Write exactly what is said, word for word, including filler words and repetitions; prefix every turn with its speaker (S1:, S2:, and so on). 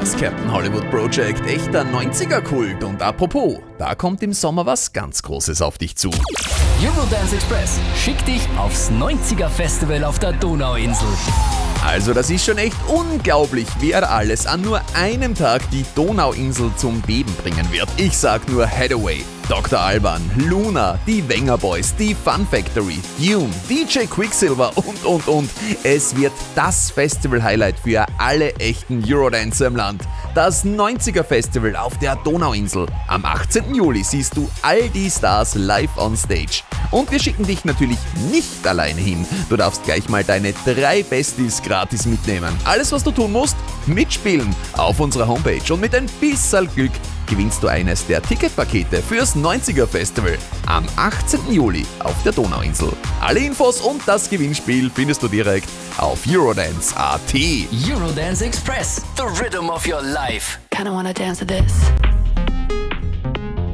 S1: Das Captain Hollywood Project, echter neunziger-Kult. Und apropos, da kommt im Sommer was ganz Großes auf dich zu.
S2: Eurodance Express schickt dich aufs neunziger-Festival auf der Donauinsel.
S1: Also das ist schon echt unglaublich, wer alles an nur einem Tag die Donauinsel zum Beben bringen wird. Ich sag nur Hathaway, Doktor Alban, Luna, die Wenger Boys, die Fun Factory, Dune, D J Quicksilver und und und. Es wird das Festival-Highlight für alle echten Eurodancer im Land. Das neunziger-Festival auf der Donauinsel. Am achtzehnten Juli siehst du all die Stars live on stage. Und wir schicken dich natürlich nicht alleine hin. Du darfst gleich mal deine drei Besties gratis mitnehmen. Alles, was du tun musst, mitspielen auf unserer Homepage. Und mit ein bisschen Glück gewinnst du eines der Ticketpakete fürs neunziger-Festival am achtzehnten Juli auf der Donauinsel. Alle Infos und das Gewinnspiel findest du direkt auf eurodance punkt at.
S2: Eurodance Express, the rhythm of your life.
S3: Kinda wanna dance to this.